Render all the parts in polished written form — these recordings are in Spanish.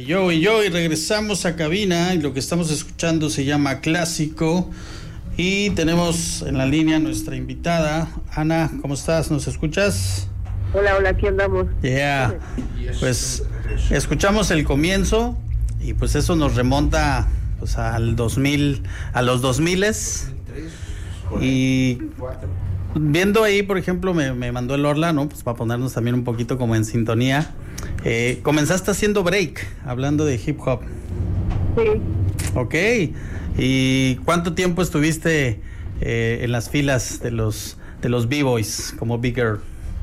Y regresamos a cabina y lo que estamos escuchando se llama Clásico y tenemos en la línea a nuestra invitada. Ana, ¿cómo estás? ¿Nos escuchas? Hola, aquí andamos. Yeah, pues escuchamos el comienzo y pues eso nos remonta pues al 2000, a los 2000s y viendo ahí, por ejemplo, me mandó el Orla, ¿no? Pues para ponernos también un poquito como en sintonía. Comenzaste haciendo break, hablando de hip hop. Sí. Ok. ¿Y cuánto tiempo estuviste en las filas de los B-Boys como Big Girl?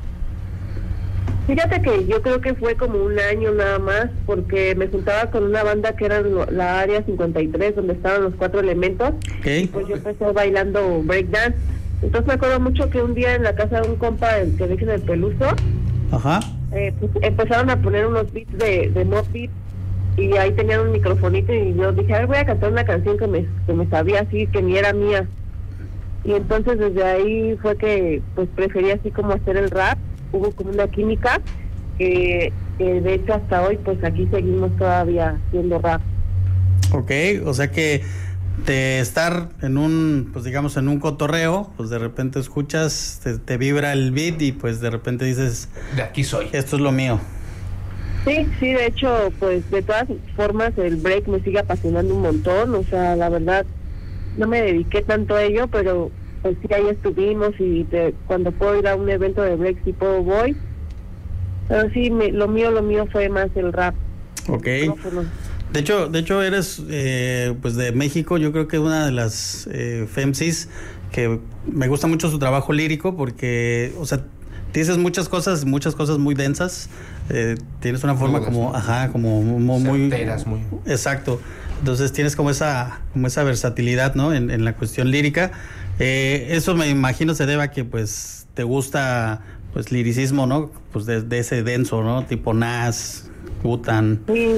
Fíjate que yo creo que fue como un año nada más, porque me juntaba con una banda que era la Área 53, donde estaban los 4 elementos. Okay. Y pues yo empecé bailando breakdance. Entonces me acuerdo mucho que un día en la casa de un compa, el que dije en el Peluso, ajá, pues empezaron a poner unos beats de Mobb Deep, y ahí tenían un microfonito y yo dije, a ver, voy a cantar una canción que me sabía así, que ni era mía. Y entonces desde ahí fue que pues preferí así como hacer el rap. Hubo como una química que de hecho hasta hoy pues aquí seguimos todavía haciendo rap. Ok, o sea que de estar en un, pues digamos en un cotorreo, pues de repente escuchas, te vibra el beat y pues de repente dices, de aquí soy, esto es lo mío. Sí, de hecho pues de todas formas el break me sigue apasionando un montón, o sea, la verdad no me dediqué tanto a ello, pero pues sí, ahí estuvimos y cuando puedo ir a un evento de break sí puedo voy, pero sí, lo mío fue más el rap. Ok. De hecho eres pues de México, yo creo que una de las femcis que me gusta mucho su trabajo lírico porque, o sea, dices muchas cosas muy densas, tienes una forma como, ajá, como muy certeras, muy exacto. Entonces tienes como esa versatilidad, ¿no? En la cuestión lírica. Eso me imagino se debe a que pues te gusta pues liricismo, ¿no? Pues de ese denso, ¿no? Tipo Nas, Wu-Tang. Sí.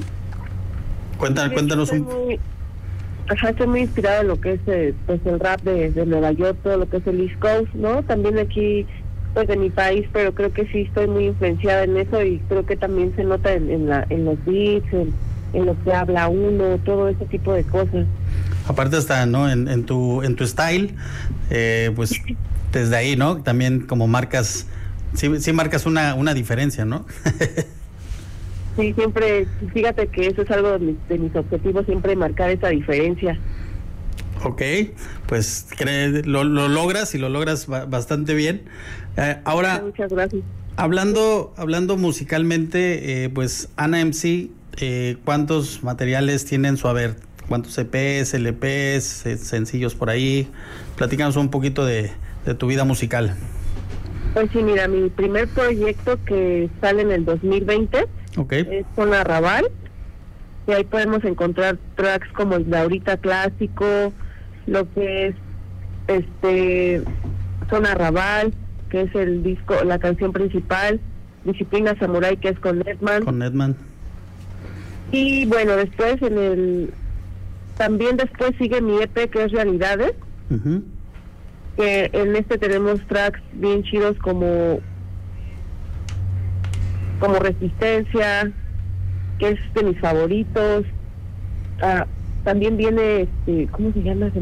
Cuéntanos un... Estoy muy inspirada en lo que es pues el rap de Nueva York, todo lo que es el East Coast, ¿no? También aquí pues de mi país, pero creo que sí estoy muy influenciada en eso y creo que también se nota en los beats, en lo que habla uno, todo ese tipo de cosas. Aparte hasta, ¿no? En tu style, pues desde ahí, ¿no? También como marcas, sí marcas una diferencia, ¿no? Sí, siempre, fíjate que eso es algo de mis objetivos, siempre marcar esa diferencia. Ok, pues lo logras y lo logras bastante bien. Ahora, muchas gracias. Hablando musicalmente, pues Ana MC, ¿cuántos materiales tiene en su haber? ¿Cuántos EPs, LPs, sencillos por ahí? Platícanos un poquito de tu vida musical. Pues sí, mira, mi primer proyecto que sale en el 2020 es con Arrabal, y ahí podemos encontrar tracks como el de ahorita clásico, lo que es Son Arrabal, que es el disco, la canción principal, Disciplina Samurai, que es con Nedman. Y bueno, después también después sigue mi EP, que es Realidades. Uh-huh. Que en tenemos tracks bien chidos como Resistencia, que es de mis favoritos. También viene ¿cómo se llama?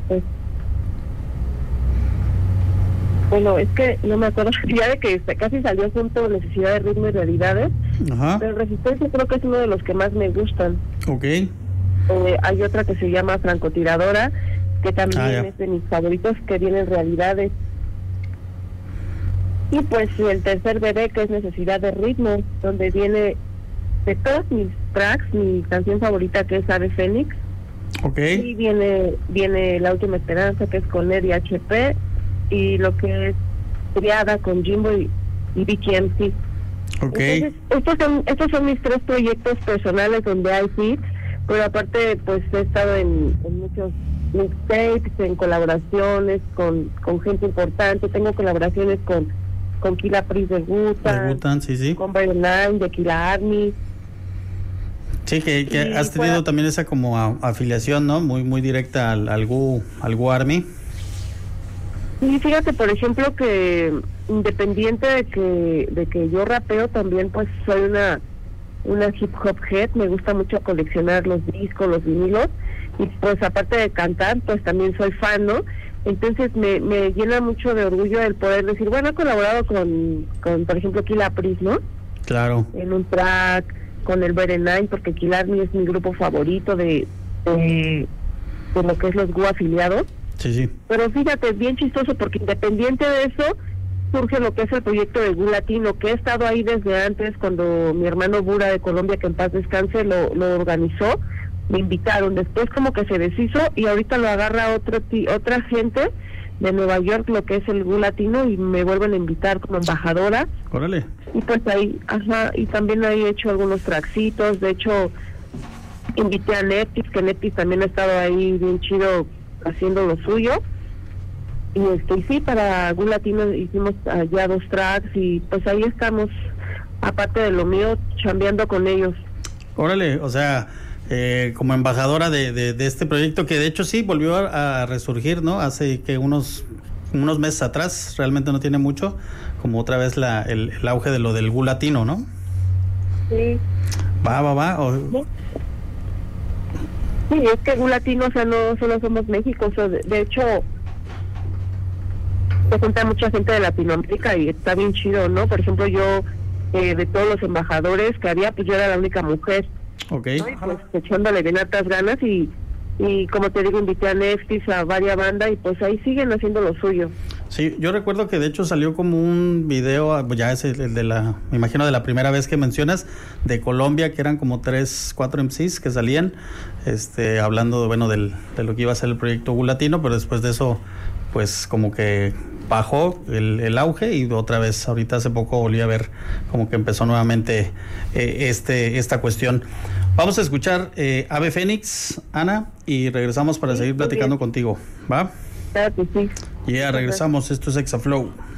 Bueno, es que no me acuerdo ya de que casi salió junto Necesidad de Ritmo y Realidades. Ajá. Pero Resistencia creo que es uno de los que más me gustan. Okay. Hay otra que se llama Francotiradora, que también es de mis favoritos, que viene en Realidades. Y pues el tercer bebé, que es Necesidad de Ritmo, donde viene de todos mis tracks, mi canción favorita, que es Ave Fénix. Okay. Y viene La Última Esperanza, que es con Eddie HP, y lo que es Triada con Jimbo y Vicky MC. Okay. Entonces, estos son mis 3 proyectos personales donde hay hits, pero aparte pues he estado en muchos mixtapes, en colaboraciones con gente importante. Tengo colaboraciones con Killa Priest de Wu-Tang, sí. con Brian Line de Killa Army. Sí, que has tenido también esa como afiliación, ¿no? Muy directa al Wu Army. Sí, fíjate, por ejemplo, que independiente de que yo rapeo, también pues soy una una hip hop head, me gusta mucho coleccionar los discos, los vinilos, y pues aparte de cantar, pues también soy fan, ¿no? Entonces me llena mucho de orgullo el poder decir, bueno, he colaborado con por ejemplo, Kill April, ¿no? Claro. En un track, con el Berenine, porque Kill Army es mi grupo favorito de lo que es los GU afiliados. Sí, sí. Pero fíjate, bien chistoso, porque independiente de eso, surge lo que es el proyecto de GU Latino, que he estado ahí desde antes, cuando mi hermano Bura de Colombia, que en paz descanse, lo organizó, me invitaron, después como que se deshizo y ahorita lo agarra otra gente de Nueva York, lo que es el GU Latino, y me vuelven a invitar como embajadora. Órale. Y pues ahí, y también ahí he hecho algunos tracksitos, de hecho invité a Neptis, que Neptis también ha estado ahí bien chido haciendo lo suyo. Y sí, para GU Latino hicimos ya 2 tracks y pues ahí estamos, aparte de lo mío, chambeando con ellos. Órale, o sea, como embajadora de este proyecto, que de hecho sí volvió a resurgir, ¿no? Hace que unos meses atrás, realmente no tiene mucho, como otra vez el auge de lo del GU Latino, ¿no? Sí. Va. Sí, es que GU Latino, o sea, no solo somos México, o sea, de hecho se junta mucha gente de Latinoamérica y está bien chido, ¿no? Por ejemplo, yo, de todos los embajadores que había, pues yo era la única mujer. Okay. ¿No? Y pues echándole bien hartas ganas y como te digo, invité a Neptis, a varias bandas y pues ahí siguen haciendo lo suyo. Sí, yo recuerdo que de hecho salió como un video, ya es el de me imagino de la primera vez que mencionas, de Colombia, que eran como 3-4 MCs que salían, hablando de lo que iba a ser el proyecto GU Latino, pero después de eso, pues como que bajó el auge y otra vez ahorita hace poco volví a ver como que empezó nuevamente esta cuestión. Vamos a escuchar Ave Fénix, Ana, y regresamos para seguir platicando contigo, ¿va? Claro que sí. Ya regresamos, esto es Exaflow.